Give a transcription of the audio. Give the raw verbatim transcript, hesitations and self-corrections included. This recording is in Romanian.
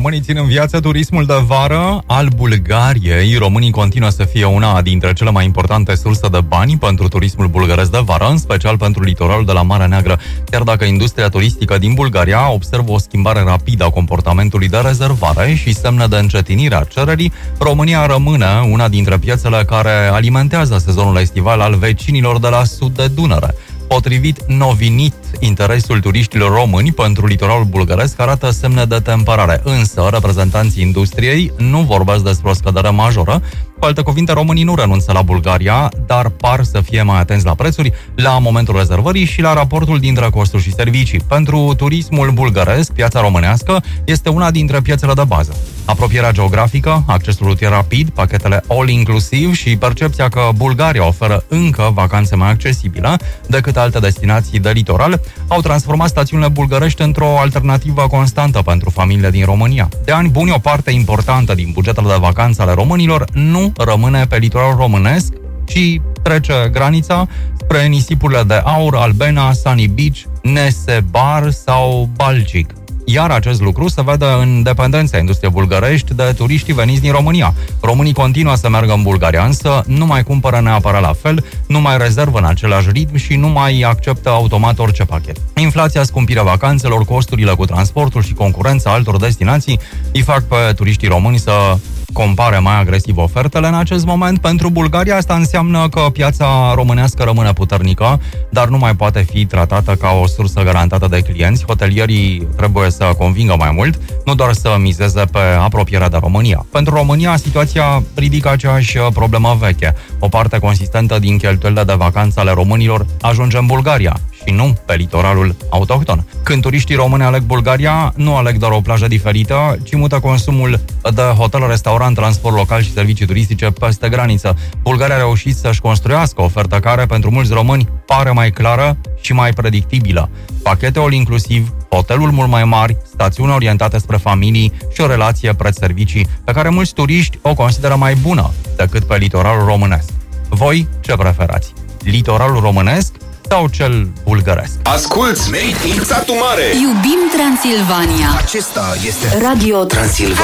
Românii țin în viață turismul de vară al Bulgariei. Românii continuă să fie una dintre cele mai importante surse de bani pentru turismul bulgăresc de vară, în special pentru litoralul de la Marea Neagră. Chiar dacă industria turistică din Bulgaria observă o schimbare rapidă a comportamentului de rezervare și semne de încetinire a cererii, România rămâne una dintre piețele care alimentează sezonul estival al vecinilor de la sud de Dunăre. Potrivit Novinit, interesul turiștilor români pentru litoralul bulgăresc arată semne de temperare, însă reprezentanții industriei nu vorbesc despre o scădere majoră. Cu alte cuvinte, românii nu renunță la Bulgaria, dar par să fie mai atenți la prețuri, la momentul rezervării și la raportul dintre costuri și servicii. Pentru turismul bulgăresc, piața românească este una dintre piețele de bază. Apropierea geografică, accesul rutier rapid, pachetele all-inclusiv și percepția că Bulgaria oferă încă vacanțe mai accesibile decât alte destinații de litoral au transformat stațiunile bulgărești într-o alternativă constantă pentru familiile din România. De ani buni, o parte importantă din bugetele de vacanță ale românilor nu rămâne pe litoralul românesc, ci trece granița spre nisipurile de aur, Albena, Sunny Beach, Nesebar sau Balcic. Iar acest lucru se vede în dependența industriei bulgărești de turiștii veniți din România. Românii continuă să meargă în Bulgaria, însă nu mai cumpără neapărat la fel, nu mai rezervă în același ritm și nu mai acceptă automat orice pachet. Inflația, scumpirea vacanțelor, costurile cu transportul și concurența altor destinații îi fac pe turiștii români să compare mai agresiv ofertele în acest moment. Pentru Bulgaria asta înseamnă că piața românească rămâne puternică, dar nu mai poate fi tratată ca o sursă garantată de clienți. Hotelierii trebuie să convingă mai mult, nu doar să mizeze pe apropierea de România. Pentru România, situația ridică aceeași problemă veche. O parte consistentă din cheltuielile de vacanță ale românilor ajunge în Bulgaria și nu pe litoralul autohton. Când turiștii români aleg Bulgaria, nu aleg doar o plajă diferită, ci mută consumul de hotel, restaurant, transport local și servicii turistice peste graniță. Bulgaria a reușit să-și construiască o ofertă care, pentru mulți români, pare mai clară și mai predictibilă. Pachete all-inclusiv, hoteluri mult mai mari, stațiuni orientate spre familii și o relație preț-servicii pe care mulți turiști o consideră mai bună decât pe litoralul românesc. Voi ce preferați? Litoralul românesc sau cel bulgăresc? Asculți Made in Satu Mare! Iubim Transilvania! Acesta este Radio Transilvania.